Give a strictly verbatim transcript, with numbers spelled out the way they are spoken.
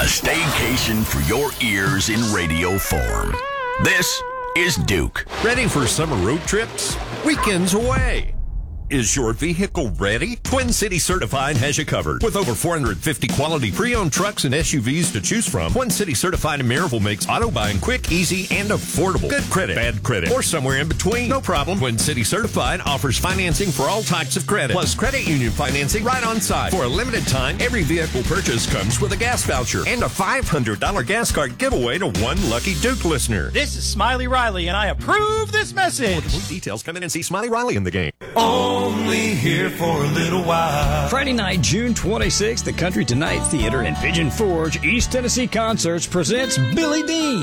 A staycation for your ears in radio form. This is Duke. Ready for summer road trips? Weekends away. Is your vehicle ready? Twin City Certified has you covered. With over four hundred fifty quality pre-owned trucks and S U Vs to choose from, Twin City Certified in Maryville makes auto buying quick, easy, and affordable. Good credit, bad credit, or somewhere in between. No problem. Twin City Certified offers financing for all types of credit, plus credit union financing right on site. For a limited time, every vehicle purchase comes with a gas voucher and a five hundred dollars gas card giveaway to one lucky Duke listener. This is Smiley Riley, and I approve this message. For more details, come in and see Smiley Riley in the game. Only here for a little while. Friday night, June twenty-sixth, the Country Tonight Theater in Pigeon Forge, East Tennessee Concerts presents Billy Dean.